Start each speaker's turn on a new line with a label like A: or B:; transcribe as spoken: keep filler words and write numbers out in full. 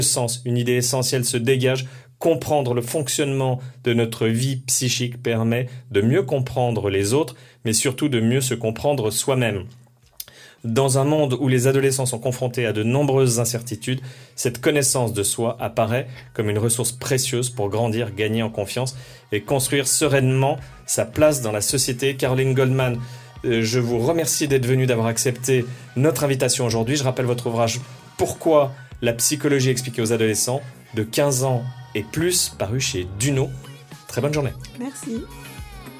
A: sens, une idée essentielle se dégage. Comprendre le fonctionnement de notre vie psychique permet de mieux comprendre les autres, mais surtout de mieux se comprendre soi-même. Dans un monde où les adolescents sont confrontés à de nombreuses incertitudes, cette connaissance de soi apparaît comme une ressource précieuse pour grandir, gagner en confiance et construire sereinement sa place dans la société. Caroline Goldman, euh, je vous remercie d'être venue, d'avoir accepté notre invitation aujourd'hui. Je rappelle votre ouvrage « Pourquoi la psychologie expliquée aux adolescents ?» de quinze ans et plus, paru chez Duno. Très bonne journée.
B: Merci.